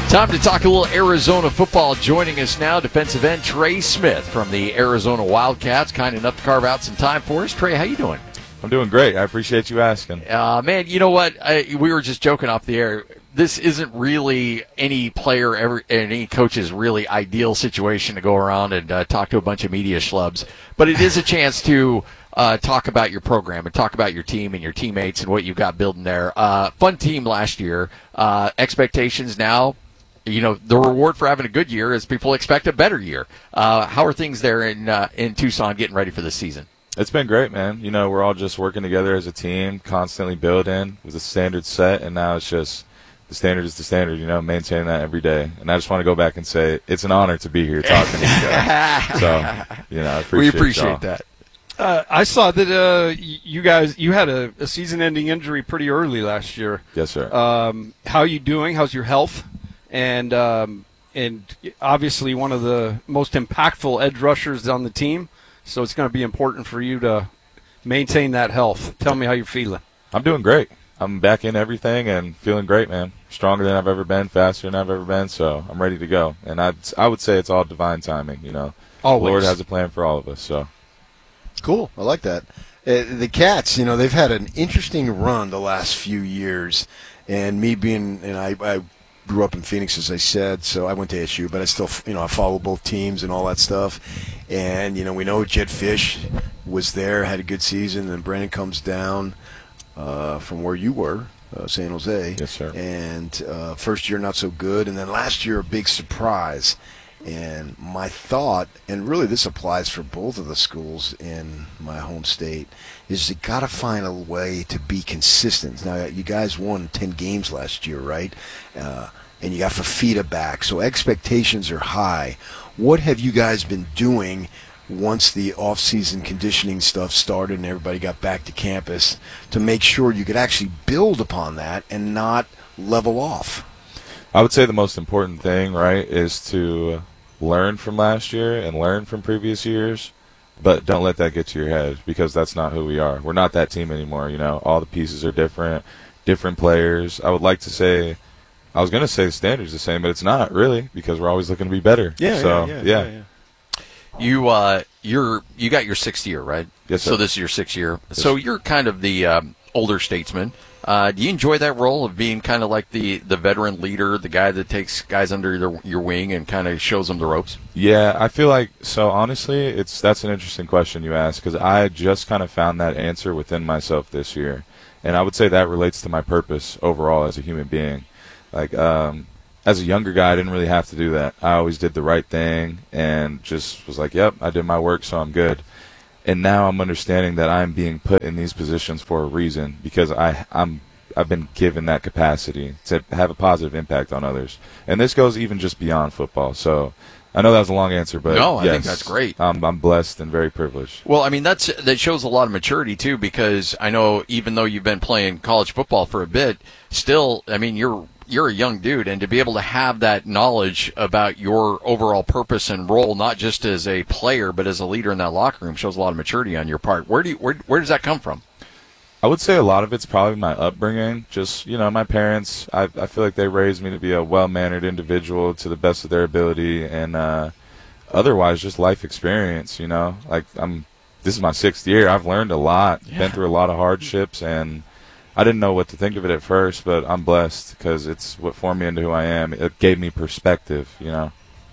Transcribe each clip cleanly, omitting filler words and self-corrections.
Time to talk a little Arizona football. Joining us now, defensive end Trey Smith from the Arizona Wildcats. Kind enough to carve out some time for us. Trey, how you doing? I'm doing great. I appreciate you asking. Man, you know what? We were just joking off the air. This isn't really any player and any coach's really ideal situation to go around and talk to a bunch of media schlubs. But it is a chance to talk about your program and talk about your team and your teammates and what you've got building there. Fun team last year. Expectations now. You know, the reward for having a good year is people expect a better year. How are things there in Tucson getting ready for this season? It's been great, man. You know, we're all just working together as a team, constantly building with the standard set, and now it's just the standard is the standard, you know, maintaining that every day. And I just want to go back and say it's an honor to be here talking to you guys. So, you know, we appreciate that. I saw that you had a season-ending injury pretty early last year. Yes, sir. How are you doing? How's your health? And obviously one of the most impactful edge rushers on the team, so it's going to be important for you to maintain that health. Tell me how you're feeling. I'm doing great. I'm back in everything and feeling great, man. Stronger than I've ever been, faster than I've ever been, so I'm ready to go. And I would say it's all divine timing, you know. Always. The Lord has a plan for all of us, so. Cool. I like that. The Cats, you know, they've had an interesting run the last few years, and I grew up in Phoenix, as I said, so I went to SU, but I still, you know, I follow both teams and all that stuff. And, you know, we know Jedd Fisch was there, had a good season, and Brandon comes down from where you were, San Jose. Yes, sir. And first year not so good, and then last year a big surprise. And my thought, and really this applies for both of the schools in my home state, is you got to find a way to be consistent. Now, you guys won 10 games last year, right? And you got Fafita back, so expectations are high. What have you guys been doing once the off-season conditioning stuff started and everybody got back to campus to make sure you could actually build upon that and not level off? I would say the most important thing, right, is to learn from last year and learn from previous years, but don't let that get to your head because that's not who we are. We're not that team anymore, you know. All the pieces are different players. I was going to say the standard's the same, but it's not really because we're always looking to be better. Yeah. You got your sixth year, right? Yes, sir. So this is your sixth year. Yes. So you're kind of the older statesman. Do you enjoy that role of being kind of like the veteran leader, the guy that takes guys under your wing and kind of shows them the ropes? Yeah, I feel like, so honestly, that's an interesting question you asked because I just kind of found that answer within myself this year. And I would say that relates to my purpose overall as a human being. Like, as a younger guy, I didn't really have to do that. I always did the right thing and just was like, yep, I did my work, so I'm good. And now I'm understanding that I'm being put in these positions for a reason because I've been given that capacity to have a positive impact on others. And this goes even just beyond football. So I know that was a long answer, but no, I yes, think that's great. I'm blessed and very privileged. Well, I mean, that shows a lot of maturity, too, because I know even though you've been playing college football for a bit, still, I mean, you're a young dude, and to be able to have that knowledge about your overall purpose and role, not just as a player but as a leader in that locker room, shows a lot of maturity on your part. Where does that come from? I would say a lot of it's probably my upbringing. Just, you know, my parents, I feel like they raised me to be a well-mannered individual to the best of their ability, and otherwise just life experience, you know. Like, this is my sixth year. I've learned a lot, been through a lot of hardships, and I didn't know what to think of it at first, but I'm blessed because it's what formed me into who I am. It gave me perspective, you know.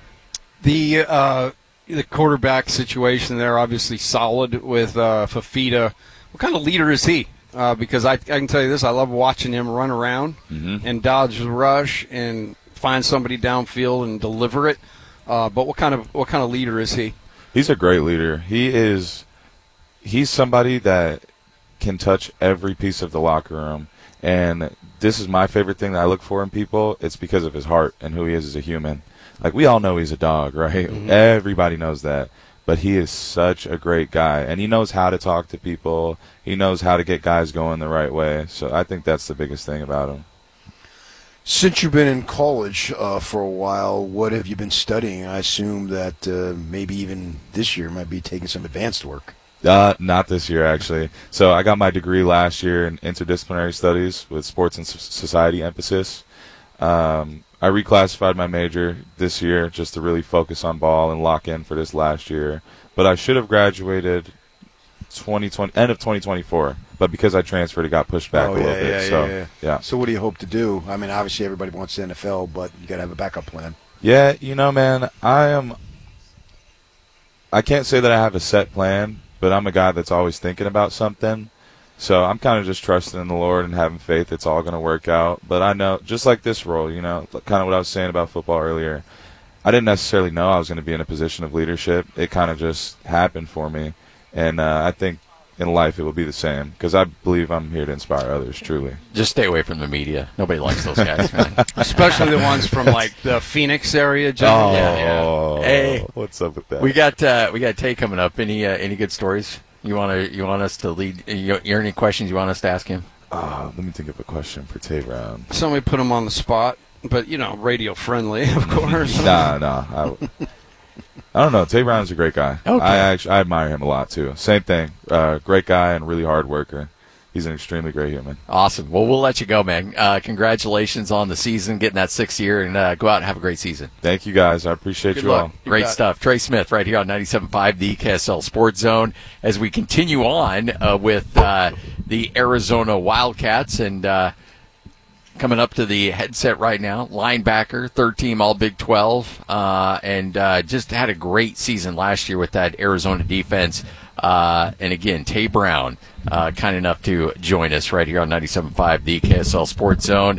The quarterback situation there, obviously solid with Fafita. What kind of leader is he? Because I can tell you this, I love watching him run around and dodge the rush and find somebody downfield and deliver it. But what kind of leader is he? He's a great leader. He's somebody that can touch every piece of the locker room, and this is my favorite thing that I look for in people. It's because of his heart and who he is as a human. Like, we all know he's a dog, right? Everybody knows that, but he is such a great guy, and he knows how to talk to people. He knows how to get guys going the right way, so I think that's the biggest thing about him. Since you've been in college for a while, what have you been studying? I assume that maybe even this year might be taking some advanced work. Not this year, actually. So I got my degree last year in interdisciplinary studies with sports and society emphasis. I I reclassified my major this year just to really focus on ball and lock in for this last year. But I should have graduated 2020, end of 2024. But because I transferred, it got pushed back a little bit. Yeah. So what do you hope to do? I mean, obviously everybody wants the NFL, but you got to have a backup plan. Yeah, man, I can't say that I have a set plan, but I'm a guy that's always thinking about something. So I'm kind of just trusting in the Lord and having faith it's all going to work out. But I know, just like this role, kind of what I was saying about football earlier, I didn't necessarily know I was going to be in a position of leadership. It kind of just happened for me. And I think in life it will be the same because I believe I'm here to inspire others, truly. Just stay away from the media. Nobody likes those guys, man. Especially the ones from, like, the Phoenix area. Oh, yeah. Hey, what's up with that? We got Tay coming up. Any good stories you want us to lead? You any questions you want us to ask him? Let me think of a question for Tay Brown. Somebody put him on the spot, but radio friendly, of course. Nah. I don't know. Tay Brown's a great guy. Okay. I admire him a lot too. Same thing. Great guy and really hard worker. He's an extremely great human. Awesome. Well, we'll let you go, man. Congratulations on the season, getting that 6th year, and go out and have a great season. Thank you, guys. I appreciate Good you luck. all. Great stuff. Trey Smith right here on 97.5, the KSL Sports Zone. As we continue on with the Arizona Wildcats, and coming up to the headset right now, linebacker, third team All Big 12, and just had a great season last year with that Arizona defense. And again, Tay Brown, kind enough to join us right here on 97.5, the KSL Sports Zone.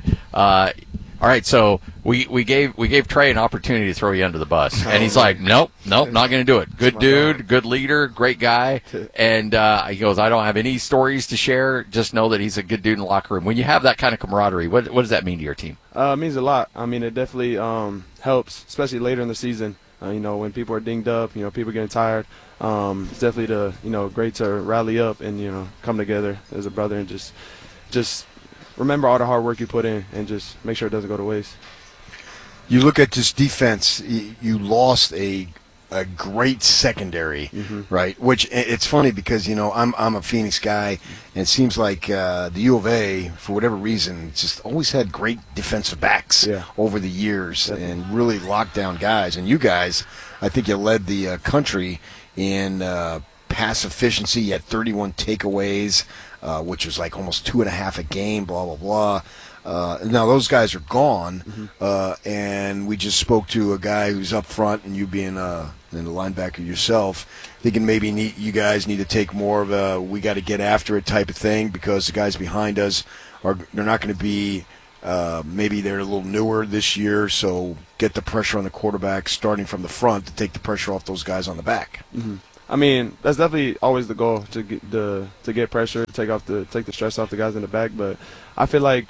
All right, so we gave Trey an opportunity to throw you under the bus, and he's like, nope, not going to do it. Good dude, good leader, great guy, and he goes, I don't have any stories to share. Just know that he's a good dude in the locker room. When you have that kind of camaraderie, what does that mean to your team? It means a lot. I mean, it definitely helps, especially later in the season. When people are dinged up, people getting tired. It's definitely great to rally up and come together as a brother and just remember all the hard work you put in and just make sure it doesn't go to waste. You look at this defense, you lost a great secondary, right? Which it's funny because, I'm a Phoenix guy, and it seems like the U of A, for whatever reason, just always had great defensive backs over the years and really locked down guys. And you guys, I think you led the country in pass efficiency. You had 31 takeaways, which was like almost 2.5 a game, blah, blah, blah. Now those guys are gone, and we just spoke to a guy who's up front, and you being the linebacker yourself, thinking maybe you guys need to take more of a we got to get after it type of thing because the guys behind us they're not going to be maybe they're a little newer this year, so get the pressure on the quarterback starting from the front to take the pressure off those guys on the back. I mean, that's definitely always the goal to get pressure, take the stress off the guys in the back. But I feel like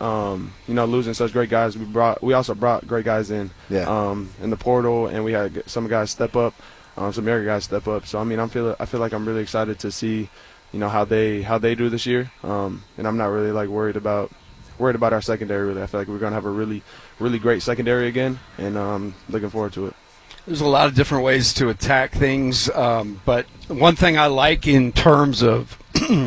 losing such great guys, we also brought great guys in in the portal, and we had some guys step up, some younger guys step up. So I mean, I feel like I'm really excited to see how they do this year, and I'm not really like worried about our secondary. Really, I feel like we're gonna have a really really great secondary again, and I'm looking forward to it. There's a lot of different ways to attack things, but one thing I like in terms of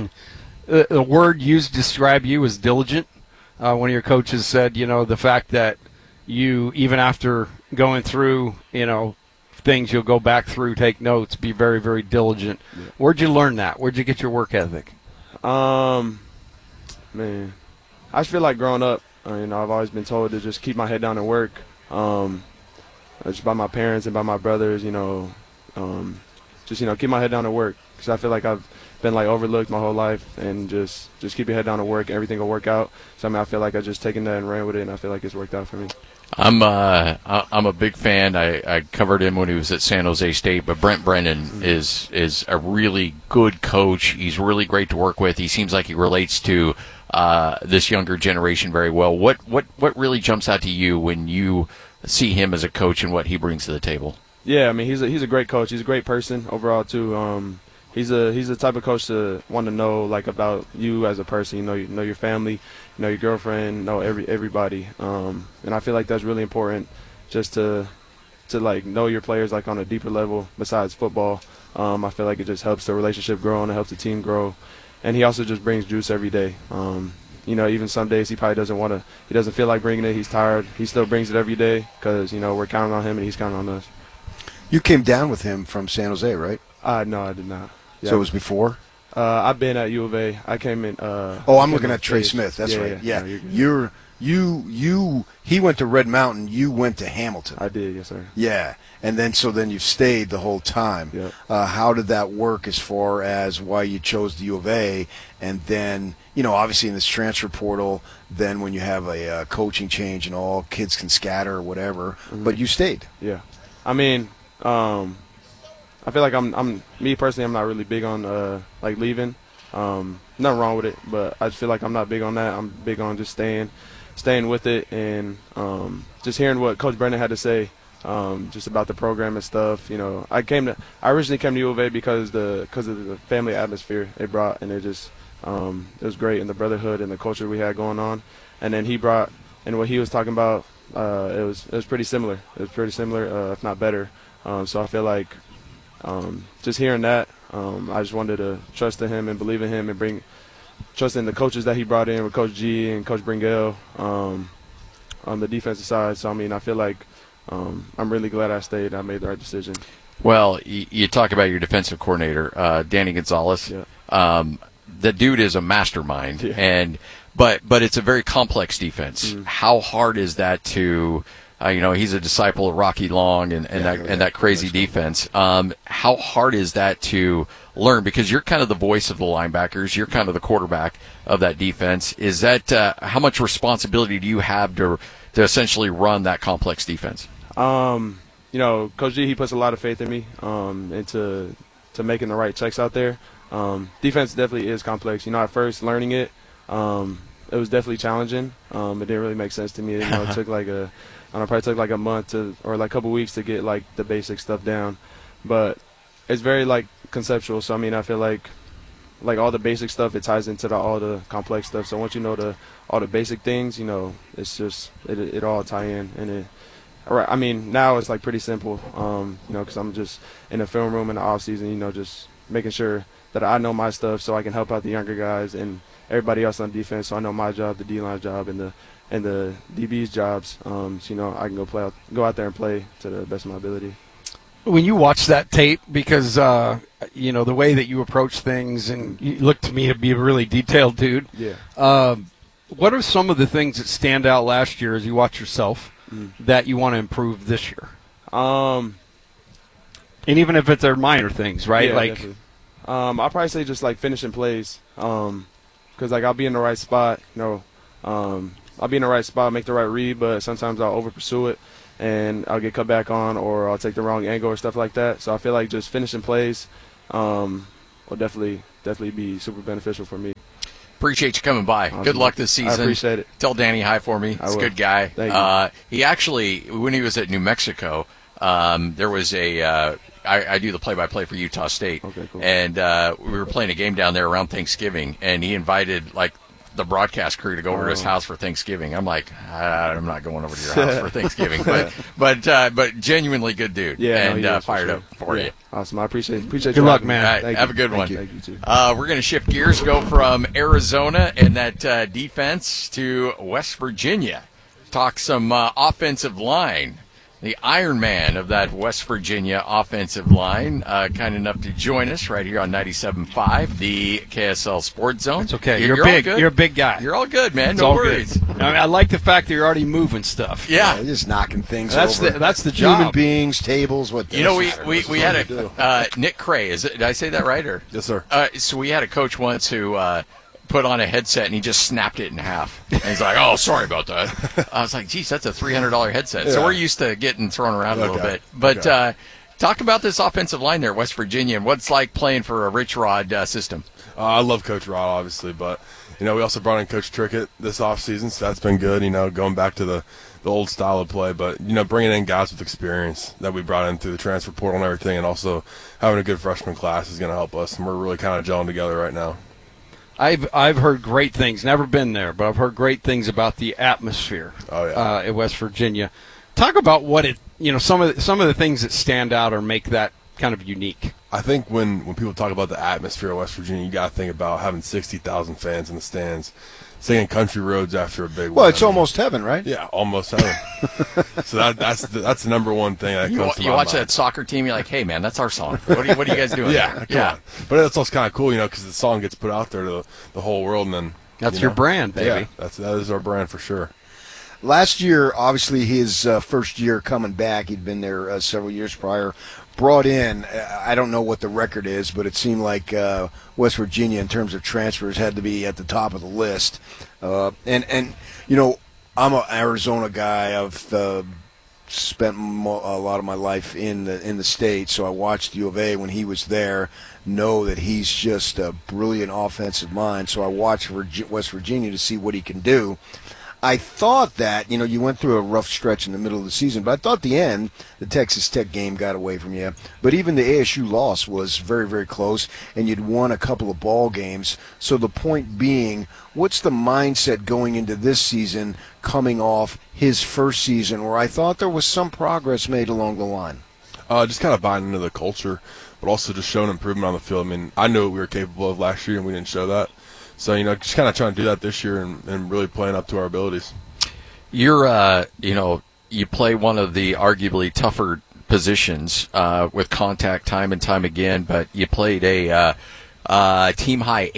the word used to describe you is diligent. One of your coaches said, the fact that you, even after going through, things, you'll go back through, take notes, be very, very diligent. Yeah. Where'd you learn that? Where'd you get your work ethic? Man, I just feel like growing up, I've always been told to just keep my head down and work. Just by my parents and by my brothers, keep my head down and work. Because I feel like I've been overlooked my whole life, and just keep your head down and work. Everything will work out. So I feel like I just taken that and ran with it, and I feel like it's worked out for me. I'm a big fan. I covered him when he was at San Jose State, but Brent Brennan is a really good coach. He's really great to work with. He seems like he relates to this younger generation very well. What really jumps out to you when you see him as a coach and what he brings to the table? Yeah, I mean he's a great coach. He's a great person overall too. He's the type of coach to want to know about you as a person. You know your family, your girlfriend, know everybody. And I feel like that's really important, just to know your players on a deeper level besides football. I feel like it just helps the relationship grow and it helps the team grow. And he also just brings juice every day. even some days he probably he doesn't feel like bringing it. He's tired. He still brings it every day because, we're counting on him and he's counting on us. You came down with him from San Jose, right? No, I did not. Yeah. So it was before? I've been at U of A. I came in. I'm looking at Trey Smith. That's right. Yeah. No, He went to Red Mountain. You went to Hamilton. I did, yes, sir. Yeah. And then you've stayed the whole time. Yep. How did that work as far as why you chose the U of A? And then, obviously in this transfer portal, then when you have a coaching change and all, kids can scatter or whatever, but you stayed. Yeah. I mean, I feel like me personally, I'm not really big on leaving. Nothing wrong with it, but I just feel like I'm not big on that. I'm big on just staying with it and just hearing what Coach Brennan had to say just about the program and stuff. I originally came to U of A because of the family atmosphere it brought, and it was great, and the brotherhood and the culture we had going on. And then he brought, and what he was talking about, it was pretty similar. It was pretty similar, if not better. So I feel like just hearing that, I just wanted to trust in him and believe in him and trust in the coaches that he brought in with Coach G and Coach Bringell on the defensive side. So, I feel like I'm really glad I stayed. I made the right decision. Well, you talk about your defensive coordinator, Danny Gonzalez. Yeah. The dude is a mastermind, Yeah. but it's a very complex defense. How hard is that to he's a disciple of Rocky Long and that crazy defense. How hard is that to learn? Because you're kind of the voice of the linebackers. You're kind of the quarterback of that defense. Is that how much responsibility do you have to essentially run that complex defense? Coach G, he puts a lot of faith in me into making the right checks out there. Defense definitely is complex. At first learning it was definitely challenging. It didn't really make sense to me. It took probably took like a month or like a couple weeks to get like the basic stuff down, but it's very like conceptual. So I feel like all the basic stuff, it ties into all the complex stuff. So once you know all the basic things, it's just it all tie in. And now it's like pretty simple, because I'm just in the film room in the off season, just making sure that I know my stuff so I can help out the younger guys and everybody else on defense. So I know my job, the D-line job, and the DB's jobs, so I can go out there and play to the best of my ability. When you watch that tape, because the way that you approach things, and you look to me to be a really detailed dude. Yeah. What are some of the things that stand out last year as you watch yourself that you want to improve this year? And even if it's minor things, right? Yeah, definitely. I'll probably say just like finishing plays, because I'll be in the right spot. I'll be in the right spot, make the right read, but sometimes I'll over pursue it and I'll get cut back on, or I'll take the wrong angle or stuff like that. So I feel like just finishing plays will definitely be super beneficial for me. Appreciate you coming by. Awesome. Good luck this season. I appreciate it. Tell Danny hi for me. He's a good guy. Thank you. He actually, when he was at New Mexico, there was I do the play-by-play for Utah State. Okay, cool. And we were playing a game down there around Thanksgiving, and he invited the broadcast crew to go over to his house for Thanksgiving. I'm like, I'm not going over to your house for Thanksgiving, but genuinely good dude. Yeah, and fired up for you. Awesome. I appreciate Good luck, man. All right, Thank have you. a good one. Thank you too. We're going to shift gears, go from Arizona and that defense to West Virginia. Talk some offensive line. The Iron Man of that West Virginia offensive line, kind enough to join us right here on 97.5, the KSL Sports Zone. It's okay. You're big. all good. You're a big guy. You're all good, man. It's No all worries. Good. I like the fact that you're already moving stuff. Yeah. You're just knocking things That's over. that's the Human job. beings, tables, what? We had Nick Cray. Did I say that right? Or Yes, sir. So we had a coach once who put on a headset and he just snapped it in half. And he's like, "Oh, sorry about that." I was like, "Geez, that's a $300 headset." So Yeah. we're used to getting thrown around a little Okay. bit. But talk about this offensive line there, West Virginia, and what it's like playing for a Rich Rod system. I love Coach Rod, obviously, but we also brought in Coach Trickett this offseason, so that's been good. Going back to the old style of play, but bringing in guys with experience that we brought in through the transfer portal and everything, and also having a good freshman class is going to help us. And we're really kind of gelling together right now. I've heard great things. Never been there, but I've heard great things about the atmosphere. Oh, yeah. At West Virginia. Talk about what some of the things that stand out or make that kind of unique. I think when people talk about the atmosphere of West Virginia, you got to think about having 60,000 fans in the stands. singing country roads after a big Well, win. it's almost heaven, right? Yeah, almost heaven. So that's the number one thing that comes to You my watch mind. that soccer team, you're like, hey, man, that's our song. What are you guys doing? Yeah, come on. But that's also kind of cool, because the song gets put out there to the whole world, and then That's your brand, baby. Yeah, that is our brand for sure. Last year, obviously, his first year coming back, he'd been there several years prior, brought in, I don't know what the record is, but it seemed like West Virginia, in terms of transfers, had to be at the top of the list. And I'm an Arizona guy. I've spent a lot of my life in the state, so I watched U of A when he was there, know that he's just a brilliant offensive mind, so I watched West Virginia to see what he can do. I thought that, you went through a rough stretch in the middle of the season, but I thought the end, the Texas Tech game got away from you. But even the ASU loss was very, very close, and you'd won a couple of ball games. So the point being, what's the mindset going into this season coming off his first season where I thought there was some progress made along the line? Just kind of buying into the culture, but also just showing improvement on the field. I mean, I knew what we were capable of last year, and we didn't show that. So, just kind of trying to do that this year and really playing up to our abilities. You're, you play one of the arguably tougher positions with contact time and time again, but you played a team-high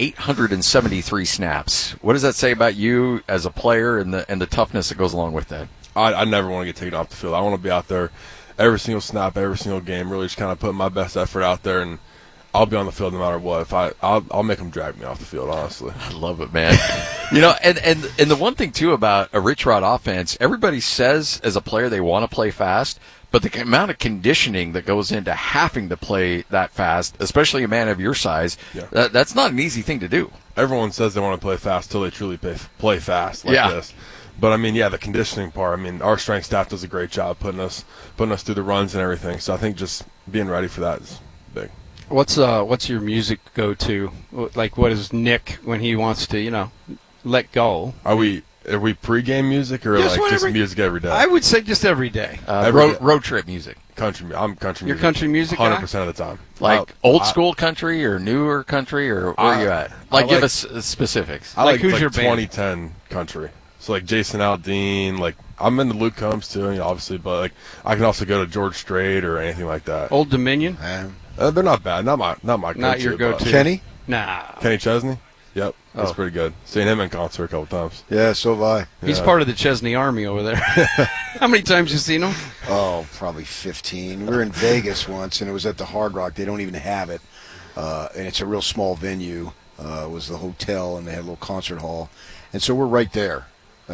873 snaps. What does that say about you as a player and the toughness that goes along with that? I never want to get taken off the field. I want to be out there every single snap, every single game, really just kind of putting my best effort out there, and I'll be on the field no matter what. I'll make them drag me off the field, honestly. I love it, man. And the one thing too about a Rich Rod offense, everybody says as a player they want to play fast, but the amount of conditioning that goes into having to play that fast, especially a man of your size, that's not an easy thing to do. Everyone says they want to play fast till they truly play fast like this. But the conditioning part. Our strength staff does a great job putting us through the runs and everything. So I think just being ready for that is big. What's your music go to? Like, what is Nick when he wants to, let go? Are we pregame music or just music every day? I would say just every day. Road trip music. Country. I'm country. You're music. country music 100% of the time. Like old school country or newer country, or where are you at? Give us specifics. I like who's your band? 2010 country. So Jason Aldean, I'm into Luke Combs too, obviously, but I can also go to George Strait or anything like that. Old Dominion? They're not bad. Not my go-to. Not your go-to. Kenny? Nah. Kenny Chesney? Yep, that's pretty good. Seen him in concert a couple times. Yeah, so have I. He's part of the Chesney Army over there. How many times you seen him? Oh, probably 15. We were in Vegas once, and it was at the Hard Rock. They don't even have it, and it's a real small venue. It was the hotel, and they had a little concert hall, and so we're right there.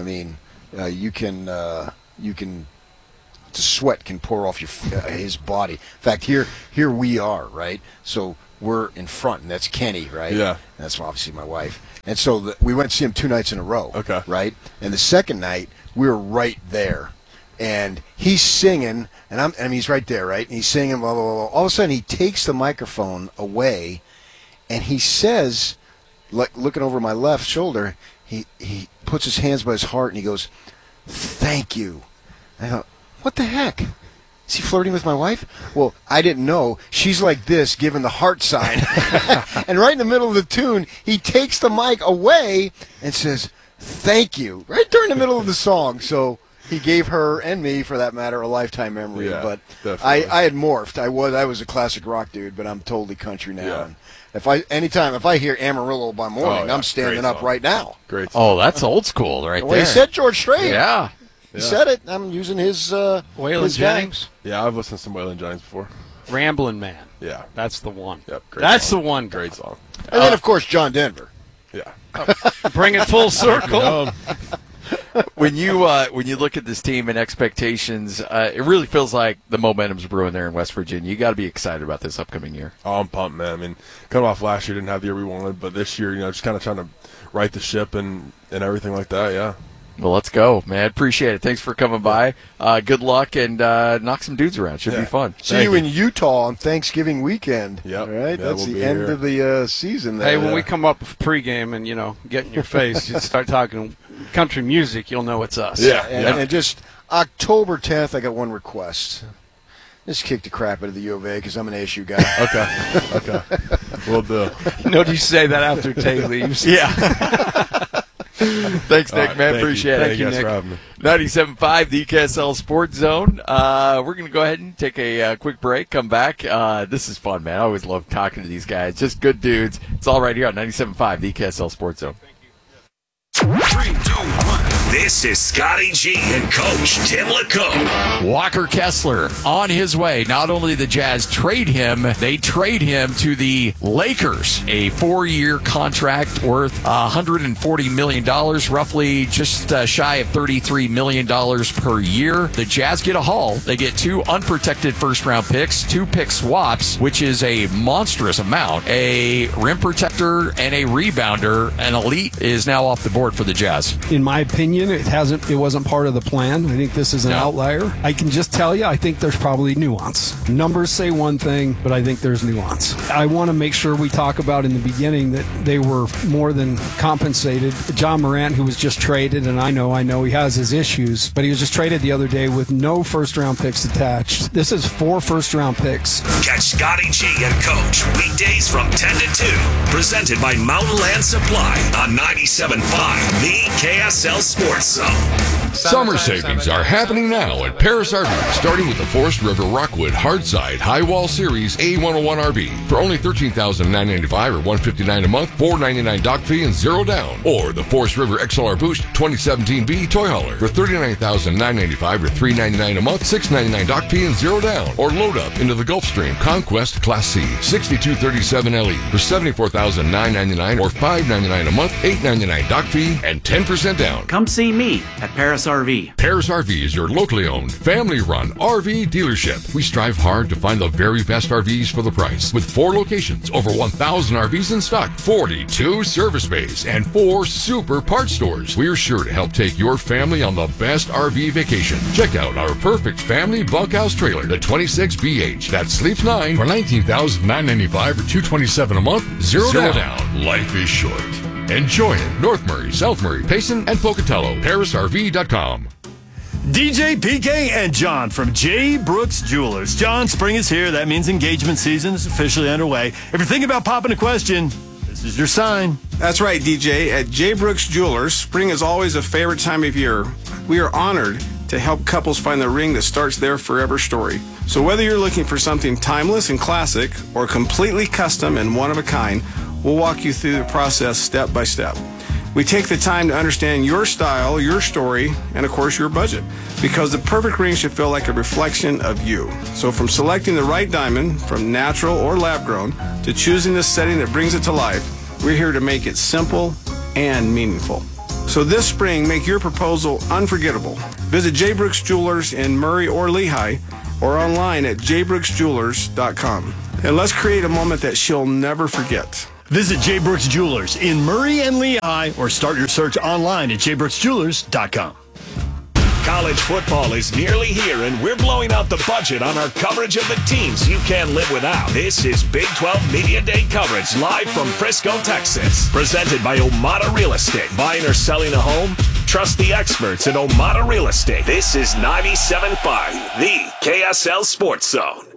You can the sweat can pour off his body. In fact, here we are, right? So we're in front, and that's Kenny, right? Yeah. And that's obviously my wife. And so we went to see him 2 nights in a row. Okay. Right? And the second night, we were right there. And he's singing, and he's right there, right? And he's singing, blah, blah, blah, blah. All of a sudden, he takes the microphone away, and he says, looking over my left shoulder, he puts his hands by his heart, and he goes, "Thank you." I go, what the heck? Is he flirting with my wife? Well, I didn't know. She's like this, giving the heart sign. And right in the middle of the tune, he takes the mic away and says, "Thank you," right during the middle of the song. So he gave her, and me for that matter, a lifetime memory. Yeah, but definitely. I had morphed. I was a classic rock dude, but I'm totally country now. Yeah. And if I hear Amarillo by morning, I'm standing up right now. Great. Oh, that's old school right Well, there. he said George Strait. Yeah. He said it. I'm using his Waylon his guy. Jennings? Yeah, I've listened to some Waylon Jennings before. Ramblin' Man. Yeah. That's the one. Yep. Great That's song. the one. Great song. And then, of course, John Denver. Yeah. Bring it full circle. When you look at this team and expectations, it really feels like the momentum's brewing there in West Virginia. You got to be excited about this upcoming year. Oh, I'm pumped, man. Coming off last year, didn't have the year we wanted, but this year, just kind of trying to right the ship and everything like that, yeah. Well, let's go, man. Appreciate it. Thanks for coming by. Good luck, and knock some dudes around. Should be fun. See you in Utah on Thanksgiving weekend. Yep. All right, Yeah, that's we'll the be end here. of the season. There. Hey, when we come up with pregame and, get in your face, you start talking country music, you'll know it's us. Yeah. And just October 10th, I got one request. Just kick the crap out of the U of A because I'm an ASU guy. Okay. We'll do. Notice you say that after Tay leaves. Yeah. Thanks, Nick, man. Appreciate it. Thank you guys for having me. 97.5, the KSL Sports Zone. We're going to go ahead and take a quick break, come back. This is fun, man. I always love talking to these guys. Just good dudes. It's all right here on 97.5, the KSL Sports Zone. 3, 2, 1. This is Scotty G and Coach Tim LeComb. Walker Kessler on his way. Not only the Jazz trade him, they trade him to the Lakers. A 4-year contract worth $140 million, roughly just shy of $33 million per year. The Jazz get a haul. They get 2 unprotected first-round picks, 2 pick swaps, which is a monstrous amount, a rim protector, and a rebounder. An elite is now off the board for the Jazz. In my opinion, it wasn't part of the plan. I think this is an outlier. I can just tell you, I think there's probably nuance. Numbers say one thing, but I think there's nuance. I want to make sure we talk about in the beginning that they were more than compensated. John Morant, who was just traded, and I know he has his issues, but he was just traded the other day with no first-round picks attached. This is 4 first-round picks. Catch Scotty G and Coach weekdays from 10 to 2. Presented by Mountain Land Supply on 97.5, the KSL Sports Zone. Summer savings are happening now at Paris RV, starting with the Forest River Rockwood Hardside High Wall Series A101 RV for only $13,995 or $159 a month, $499 dock fee and 0 down. Or the Forest River XLR Boost 2017B Toy Hauler for $39,995 or $399 a month, $699 dock fee and 0 down. Or load up into the Gulfstream Conquest Class C 6237 LE for $74,999 or $599 a month, $899 dock fee and 10% down. Come see me at Paris RV. Paris RV is your locally owned, family-run RV dealership. We strive hard to find the very best RVs for the price. With 4 locations, over 1,000 RVs in stock, 42 service bays, and 4 super parts stores. We're sure to help take your family on the best RV vacation. Check out our perfect family bunkhouse trailer, the 26BH, that sleeps 9 for $19,995 or $227 a month, 0 down. Life is short. Enjoy it. North Murray, South Murray, Payson, and Pocatello. ParisRV.com. DJ, PK, and John from J. Brooks Jewelers. John, spring is here. That means engagement season is officially underway. If you're thinking about popping a question, this is your sign. That's right, DJ. At J. Brooks Jewelers, spring is always a favorite time of year. We are honored to help couples find the ring that starts their forever story. So whether you're looking for something timeless and classic or completely custom and one of a kind, we'll walk you through the process step by step. We take the time to understand your style, your story, and of course your budget, because the perfect ring should feel like a reflection of you. So from selecting the right diamond, from natural or lab grown, to choosing the setting that brings it to life, we're here to make it simple and meaningful. So this spring, make your proposal unforgettable. Visit J. Brooks Jewelers in Murray or Lehigh, or online at jbrooksjewelers.com. And let's create a moment that she'll never forget. Visit J. Brooks Jewelers in Murray and Lehigh, or start your search online at jbrooksjewelers.com. College football is nearly here, and we're blowing out the budget on our coverage of the teams you can't live without. This is Big 12 Media Day coverage live from Frisco, Texas. Presented by Omada Real Estate. Buying or selling a home? Trust the experts at Omada Real Estate. This is 97.5, the KSL Sports Zone.